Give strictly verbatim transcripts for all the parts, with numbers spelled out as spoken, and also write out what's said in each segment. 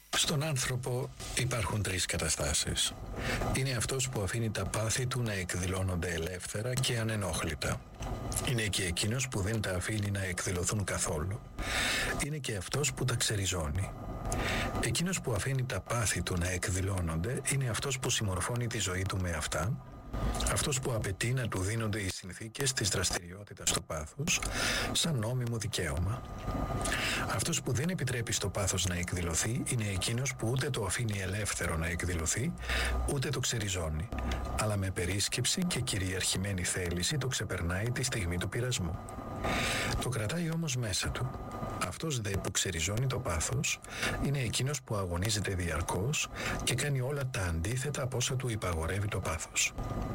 Στον άνθρωπο υπάρχουν τρεις καταστάσεις. Είναι αυτός που αφήνει τα πάθη του να εκδηλώνονται ελεύθερα και ανενόχλητα. Είναι και εκείνος που δεν τα αφήνει να εκδηλωθούν καθόλου. Είναι και αυτός που τα ξεριζώνει. Εκείνος που αφήνει τα πάθη του να εκδηλώνονται είναι αυτός που συμμορφώνει τη ζωή του με αυτά, αυτός που απαιτεί να του δίνονται οι συνθήκες της δραστηριότητας του πάθους σαν νόμιμο δικαίωμα. Αυτός που δεν επιτρέπει στο πάθος να εκδηλωθεί είναι εκείνος που ούτε το αφήνει ελεύθερο να εκδηλωθεί, ούτε το ξεριζώνει, αλλά με περίσκεψη και κυριαρχημένη θέληση το ξεπερνάει τη στιγμή του πειρασμού. Το κρατάει όμως μέσα του. Αυτός δε που ξεριζώνει το πάθος είναι εκείνος που αγωνίζεται διαρκώς και κάνει όλα τα αντίθετα από όσα του υπαγορεύει το πάθος.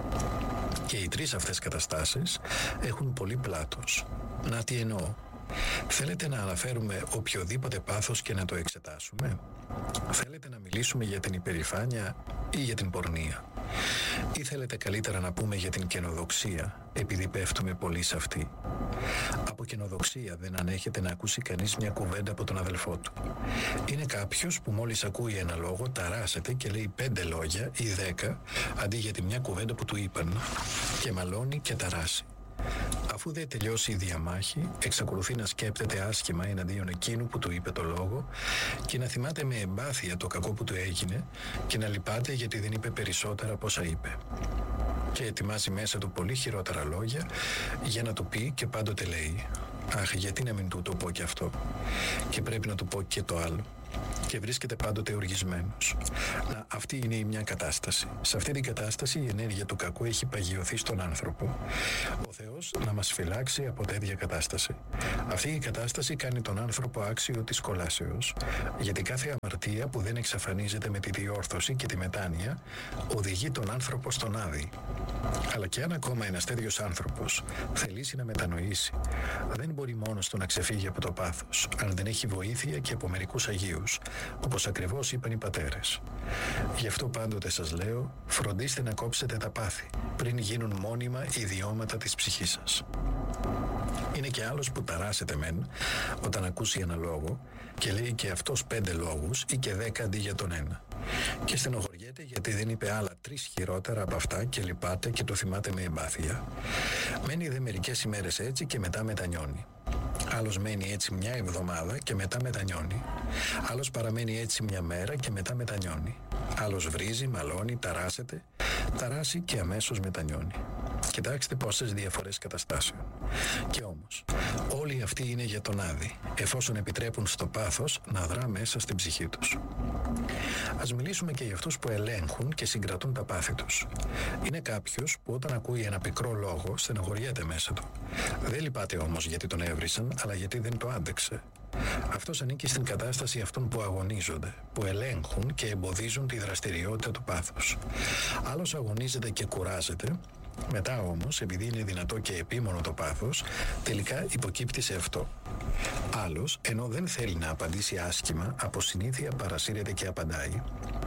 Και οι τρεις αυτές καταστάσεις έχουν πολύ πλάτος. Να τι εννοώ. Θέλετε να αναφέρουμε οποιοδήποτε πάθος και να το εξετάσουμε? Θέλετε να μιλήσουμε για την υπερηφάνεια ή για την πορνεία? Ή θέλετε καλύτερα να πούμε για την καινοδοξία, επειδή πέφτουμε πολύ σε αυτή? Από καινοδοξία δεν ανέχεται να ακούσει κανείς μια κουβέντα από τον αδελφό του. Είναι κάποιος που μόλις ακούει ένα λόγο ταράσεται και λέει πέντε λόγια ή δέκα αντί για τη μια κουβέντα που του είπαν, και μαλώνει και ταράσει. Αφού δεν τελειώσει η διαμάχη, εξακολουθεί να σκέπτεται άσχημα εναντίον εκείνου που του είπε το λόγο και να θυμάται με εμπάθεια το κακό που του έγινε και να λυπάται γιατί δεν είπε περισσότερα από όσα είπε. Και ετοιμάζει μέσα του πολύ χειρότερα λόγια για να του πει και πάντοτε λέει «Αχ, γιατί να μην του το πω και αυτό, και πρέπει να του πω και το άλλο». Και βρίσκεται πάντοτε οργισμένος. Να, αυτή είναι η μια κατάσταση. Σε αυτή την κατάσταση η ενέργεια του κακού έχει παγιωθεί στον άνθρωπο. Ο Θεός να μας φυλάξει από τέτοια κατάσταση. Αυτή η κατάσταση κάνει τον άνθρωπο άξιο της κολάσεως, γιατί κάθε αμαρτία που δεν εξαφανίζεται με τη διόρθωση και τη μετάνοια οδηγεί τον άνθρωπο στον άδη. Αλλά και αν ακόμα ένας τέτοιος άνθρωπος θελήσει να μετανοήσει, δεν μπορεί μόνος του να ξεφύγει από το πάθος, αν δεν έχει βοήθεια και από μερικούς Αγίους, όπως ακριβώς είπαν οι πατέρες. Γι' αυτό πάντοτε σας λέω, φροντίστε να κόψετε τα πάθη, πριν γίνουν μόνιμα ιδιώματα της ψυχής σας. Είναι και άλλος που ταράσεται μεν όταν ακούσει ένα λόγο και λέει και αυτός πέντε λόγους ή και δέκα αντί για τον ένα. Και στενοχωριέται γιατί δεν είπε άλλα τρεις χειρότερα από αυτά και λυπάται και το θυμάται με εμπάθεια. Μένει δε μερικές ημέρες έτσι και μετά μετανιώνει. Άλλος μένει έτσι μια εβδομάδα και μετά μετανιώνει. Άλλος παραμένει έτσι μια μέρα και μετά μετανιώνει. Άλλος βρίζει, μαλώνει, ταράσεται, ταράσει και αμέσως μετανιώνει. Κοιτάξτε πόσες διαφορές καταστάσεων. Και όμως, όλοι αυτοί είναι για τον άδη, εφόσον επιτρέπουν στο πάθος να δρά μέσα στην ψυχή τους. Ας μιλήσουμε και για αυτούς που ελέγχουν και συγκρατούν τα πάθη τους. Είναι κάποιος που όταν ακούει ένα πικρό λόγο στενοχωριέται μέσα του. Δεν λυπάται όμως γιατί τον έβρισαν, αλλά γιατί δεν το άντεξε. Αυτός ανήκει στην κατάσταση αυτών που αγωνίζονται, που ελέγχουν και εμποδίζουν τη δραστηριότητα του πάθους. Άλλος αγωνίζεται και κουράζεται. Μετά όμως, επειδή είναι δυνατό και επίμονο το πάθος, τελικά υποκύπτει σε αυτό. Άλλος, ενώ δεν θέλει να απαντήσει άσχημα, από συνήθεια παρασύρεται και απαντάει.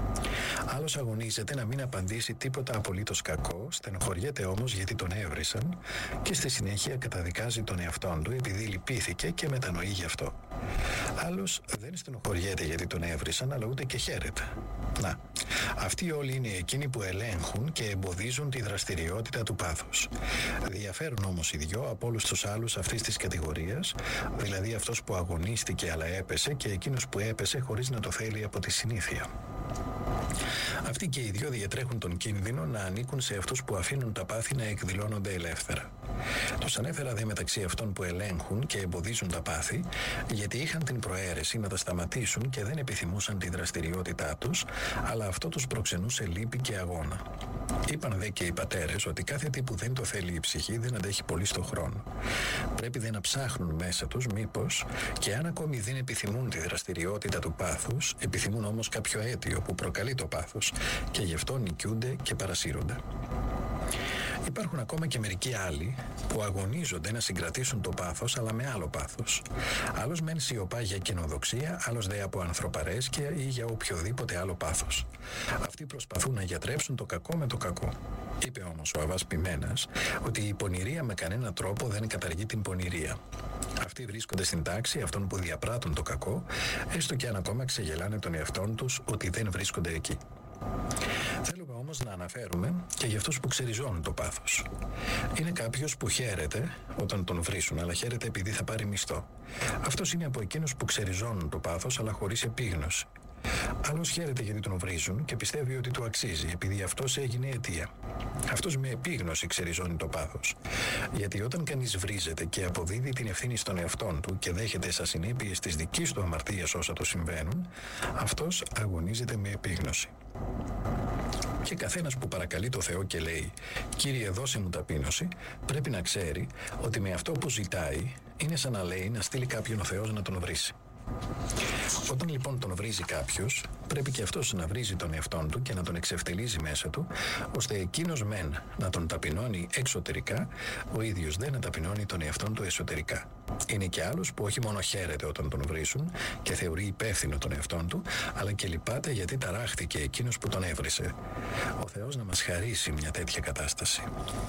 Άλλος αγωνίζεται να μην απαντήσει τίποτα απολύτως κακό, στενοχωριέται όμως γιατί τον έβρισαν και στη συνέχεια καταδικάζει τον εαυτόν του επειδή λυπήθηκε και μετανοεί γι' αυτό. Άλλος δεν στενοχωριέται γιατί τον έβρισαν, αλλά ούτε και χαίρεται. Να, αυτοί όλοι είναι εκείνοι που ελέγχουν και εμποδίζουν τη δραστηριότητα του πάθους. Διαφέρουν όμως οι δυο από όλους τους άλλους αυτής της κατηγορίας, δηλαδή αυτός που αγωνίστηκε αλλά έπεσε και εκείνος που έπεσε χωρίς να το θέλει από τη συνήθεια. Αυτοί και οι δυο διατρέχουν τον κίνδυνο να ανήκουν σε αυτούς που αφήνουν τα πάθη να εκδηλώνονται ελεύθερα. Τους ανέφερα δε μεταξύ αυτών που ελέγχουν και εμποδίζουν τα πάθη, γιατί είχαν την προαίρεση να τα σταματήσουν και δεν επιθυμούσαν τη δραστηριότητά τους, αλλά αυτό τους προξενούσε λύπη και αγώνα. Είπαν δε και οι πατέρες ότι κάθε τι που δεν το θέλει η ψυχή δεν αντέχει πολύ στο χρόνο. Πρέπει δε να ψάχνουν μέσα τους μήπως, και αν ακόμη δεν επιθυμούν τη δραστηριότητα του πάθους, επιθυμούν όμως κάποιο αίτιο που προκαλεί το πάθος και γι' αυτό νικιούνται και παρασύρονται. Υπάρχουν ακόμα και μερικοί άλλοι που αγωνίζονται να συγκρατήσουν το πάθος, αλλά με άλλο πάθος. Άλλος μεν σιωπά για κοινοδοξία, άλλος δε από ανθρωπαρέσκεια ή για οποιοδήποτε άλλο πάθος. Αυτοί προσπαθούν να γιατρέψουν το κακό με το κακό. Είπε όμως ο Αββάς Ποιμένας ότι η πονηρία με κανένα τρόπο δεν καταργεί την πονηρία. Αυτοί βρίσκονται στην τάξη αυτών που διαπράττουν το κακό, έστω και αν ακόμα ξεγελάνε τον εαυτόν τους ότι δεν βρίσκονται εκεί. Θέλουμε όμως να αναφέρουμε και για αυτούς που ξεριζώνουν το πάθος. Είναι κάποιος που χαίρεται όταν τον βρίσουν, αλλά χαίρεται επειδή θα πάρει μισθό. Αυτός είναι από εκείνους που ξεριζώνουν το πάθος, αλλά χωρίς επίγνωση. Άλλος χαίρεται γιατί τον βρίζουν και πιστεύει ότι του αξίζει, επειδή αυτός έγινε αιτία. Αυτός με επίγνωση ξεριζώνει το πάθος. Γιατί όταν κανείς βρίζεται και αποδίδει την ευθύνη στον εαυτόν του και δέχεται σαν συνέπειες της δικής του αμαρτίας όσα του συμβαίνουν, αυτός αγωνίζεται με επίγνωση. Και καθένας που παρακαλεί το Θεό και λέει «Κύριε, δώσε μου ταπείνωση», πρέπει να ξέρει ότι με αυτό που ζητάει είναι σαν να λέει να στείλει κάποιον ο Θεός να τον βρίσει. Όταν λοιπόν τον βρίζει κάποιος, πρέπει και αυτός να βρίζει τον εαυτόν του και να τον εξευτελίζει μέσα του, ώστε εκείνος μεν να τον ταπεινώνει εξωτερικά, ο ίδιος δεν να ταπεινώνει τον εαυτόν του εσωτερικά. Είναι και άλλος που όχι μόνο χαίρεται όταν τον βρίσουν και θεωρεί υπεύθυνο τον εαυτόν του, αλλά και λυπάται γιατί ταράχθηκε εκείνος που τον έβρισε. Ο Θεός να μας χαρίσει μια τέτοια κατάσταση.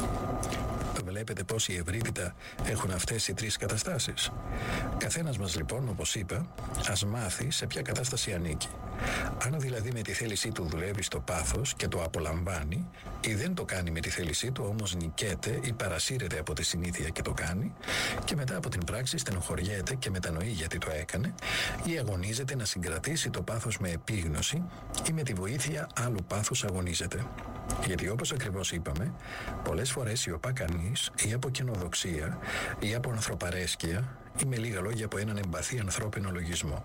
Βλέπετε πόση ευρύτητα έχουν αυτές οι τρεις καταστάσεις. Καθένας μας λοιπόν, όπως είπα, ας μάθει σε ποια κατάσταση ανήκει. Αν δηλαδή με τη θέλησή του δουλεύει στο πάθος και το απολαμβάνει, ή δεν το κάνει με τη θέλησή του, όμως νικέται ή παρασύρεται από τη συνήθεια και το κάνει, και μετά από την πράξη στενοχωριέται και μετανοεί γιατί το έκανε, ή αγωνίζεται να συγκρατήσει το πάθος με επίγνωση ή με τη βοήθεια άλλου πάθους αγωνίζεται. Γιατί όπως ακριβώς είπαμε, πολλές φορές σιωπά κανείς ή από καινοδοξία ή από ανθρωπαρέσκεια ή με λίγα λόγια από έναν εμπαθή ανθρώπινο λογισμό.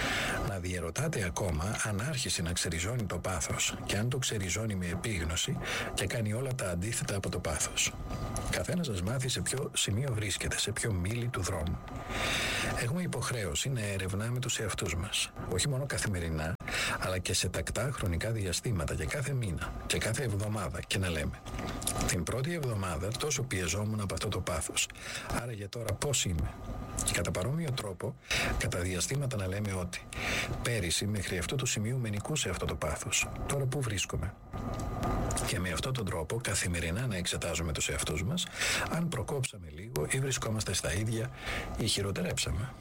Να διερωτάτε ακόμα αν άρχισε να ξεριζώνει το πάθος και αν το ξεριζώνει με επίγνωση και κάνει όλα τα αντίθετα από το πάθος. Καθένας σας μάθει σε ποιο σημείο βρίσκεται, σε ποιο μίλι του δρόμου. Έχουμε υποχρέωση να ερευνάμε τους εαυτούς μας, όχι μόνο καθημερινά, αλλά και σε τακτά χρονικά διαστήματα και κάθε μήνα και κάθε εβδομάδα, και να λέμε την πρώτη εβδομάδα τόσο πιεζόμουν από αυτό το πάθος, άρα για τώρα πώς είμαι. Και κατά παρόμοιο τρόπο, κατά διαστήματα να λέμε ότι πέρυσι μέχρι αυτού του σημείου με νικούσε αυτό το πάθος, τώρα πού βρίσκομαι. Και με αυτόν τον τρόπο καθημερινά να εξετάζουμε τους εαυτούς μας, αν προκόψαμε λίγο ή βρισκόμαστε στα ίδια ή χειροτερέψαμε.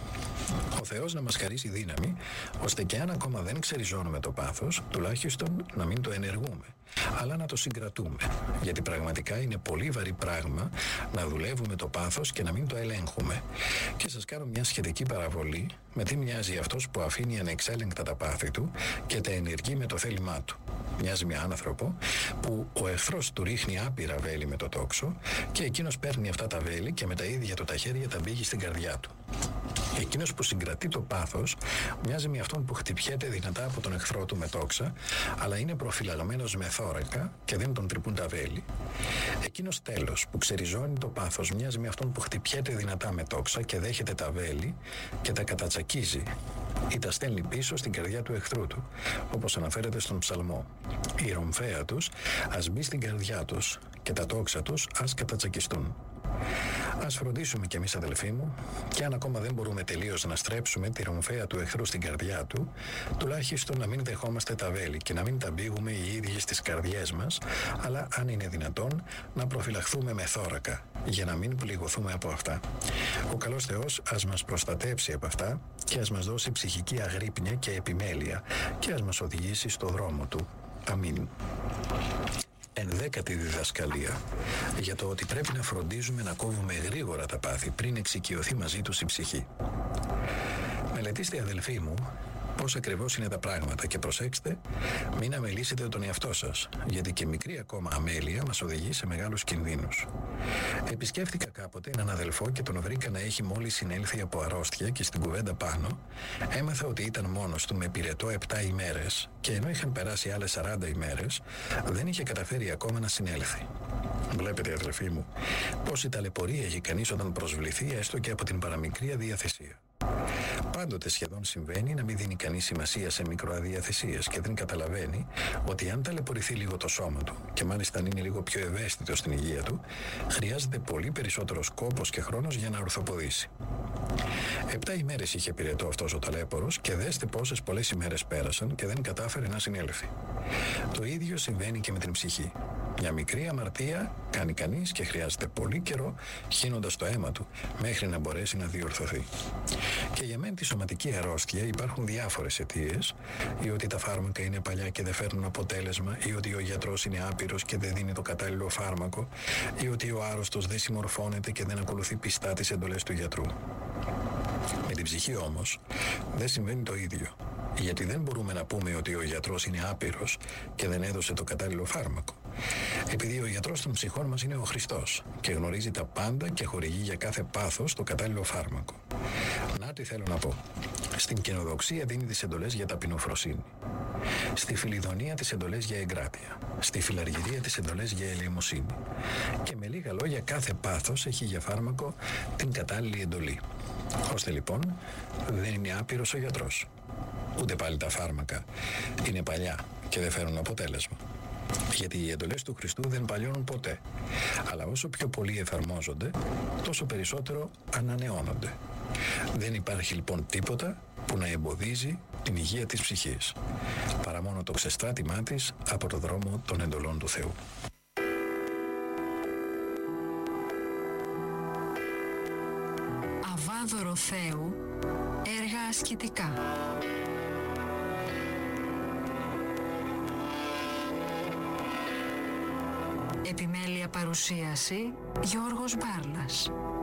Ο Θεός να μας χαρίσει δύναμη, ώστε και αν ακόμα δεν ξεριζώνουμε το πάθος, τουλάχιστον να μην το ενεργούμε, αλλά να το συγκρατούμε. Γιατί πραγματικά είναι πολύ βαρύ πράγμα να δουλεύουμε το πάθος και να μην το ελέγχουμε. Και σας κάνω μια σχετική παραβολή με τι μοιάζει αυτός που αφήνει ανεξέλεγκτα τα πάθη του και τα ενεργεί με το θέλημά του. Μοιάζει με άνθρωπο που ο εχθρός του ρίχνει άπειρα βέλη με το τόξο και εκείνος παίρνει αυτά τα βέλη και με τα ίδια του τα χέρια τα μπήγει στην καρδιά του. Εκείνος που συγκρατεί το πάθος μοιάζει με αυτόν που χτυπιέται δυνατά από τον εχθρό του με τόξα, αλλά είναι προφυλαγμένος με θώρακα και δεν τον τρυπούν τα βέλη. Εκείνος τέλος που ξεριζώνει το πάθος μοιάζει με αυτόν που χτυπιέται δυνατά με τόξα και δέχεται τα βέλη και τα κατατσακίζει ή τα στέλνει πίσω στην καρδιά του εχθρού του, όπως αναφέρεται στον ψαλμό. Η ρομφαία τους ας μπει στην καρδιά τους και τα τόξα τους ας κατατσακιστούν. Ας φροντίσουμε κι εμείς, αδελφοί μου, και αν ακόμα δεν μπορούμε τελείως να στρέψουμε τη ρομφαία του εχθρού στην καρδιά του, τουλάχιστον να μην δεχόμαστε τα βέλη και να μην τα μπήγουμε οι ίδιοι στις καρδιές μας, αλλά αν είναι δυνατόν να προφυλαχθούμε με θώρακα για να μην πληγωθούμε από αυτά. Ο καλός Θεός ας μας προστατέψει από αυτά και ας μας δώσει ψυχική αγρύπνια και επιμέλεια και ας μας οδηγήσει στο δρόμο του. Αμήν. Ενδέκατη διδασκαλία για το ότι πρέπει να φροντίζουμε να κόβουμε γρήγορα τα πάθη πριν εξοικειωθεί μαζί τους η ψυχή. Μελετήστε, αδελφοί μου, πώς ακριβώς είναι τα πράγματα και προσέξτε μην αμελήσετε τον εαυτό σας, γιατί και μικρή ακόμα αμέλεια μας οδηγεί σε μεγάλους κινδύνους. Επισκέφθηκα κάποτε έναν αδελφό και τον βρήκα να έχει μόλις συνέλθει από αρρώστια και στην κουβέντα πάνω έμαθα ότι ήταν μόνος του με πυρετό επτά ημέρες και ενώ είχαν περάσει άλλες σαράντα ημέρες δεν είχε καταφέρει ακόμα να συνέλθει. Βλέπετε, αδελφοί μου, πόση ταλαιπωρία έχει κανείς όταν προσβληθεί έστω και από την παραμικρή αδιαθεσία. Πάντοτε σχεδόν συμβαίνει να μην δίνει κανείς σημασία σε μικροαδιαθεσίες και δεν καταλαβαίνει ότι αν ταλαιπωρηθεί λίγο το σώμα του και μάλιστα αν είναι λίγο πιο ευαίσθητο στην υγεία του, χρειάζεται πολύ περισσότερος κόπος και χρόνος για να ορθοποδήσει. Επτά ημέρες είχε πυρετό αυτός ο ταλέπορος και δέστε πόσες πολλές ημέρες πέρασαν και δεν κατάφερε να συνέλθει. Το ίδιο συμβαίνει και με την ψυχή. Μια μικρή αμαρτία κάνει κανείς και χρειάζεται πολύ καιρό χύνοντας το αίμα του μέχρι να μπορέσει να διορθωθεί. Και για μεν τη σωματική αρρώστια υπάρχουν διάφορες αιτίες, ή ότι τα φάρμακα είναι παλιά και δεν φέρνουν αποτέλεσμα, ή ότι ο γιατρός είναι άπειρος και δεν δίνει το κατάλληλο φάρμακο, ή ότι ο άρρωστος δεν συμμορφώνεται και δεν ακολουθεί πιστά τις εντολές του γιατρού. Με την ψυχή όμως δεν συμβαίνει το ίδιο, γιατί δεν μπορούμε να πούμε ότι ο γιατρός είναι άπειρος και δεν έδωσε το κατάλληλο φάρμακο. Επειδή ο γιατρός των ψυχών μας είναι ο Χριστός και γνωρίζει τα πάντα και χορηγεί για κάθε πάθος το κατάλληλο φάρμακο. Να τι θέλω να πω. Στην καινοδοξία δίνει τις εντολές για ταπεινοφροσύνη. Στη φιλιδονία τις εντολές για εγκράτεια. Στη φιλαργυρία τις εντολές για ελεημοσύνη. Και με λίγα λόγια κάθε πάθος έχει για φάρμακο την κατάλληλη εντολή. Ώστε λοιπόν δεν είναι άπειρος ο γιατρός. Ούτε πάλι τα φάρμακα είναι παλιά και δεν φέρουν αποτέλεσμα. Γιατί οι εντολές του Χριστού δεν παλιώνουν ποτέ. Αλλά όσο πιο πολύ εφαρμόζονται, τόσο περισσότερο ανανεώνονται. Δεν υπάρχει λοιπόν τίποτα που να εμποδίζει την υγεία της ψυχής, παρά μόνο το ξεστράτημά της από το δρόμο των εντολών του Θεού. Αβάδωρο Θεού, έργα ασκητικά. Επιμέλεια παρουσίαση Γιώργος Μπάρλας.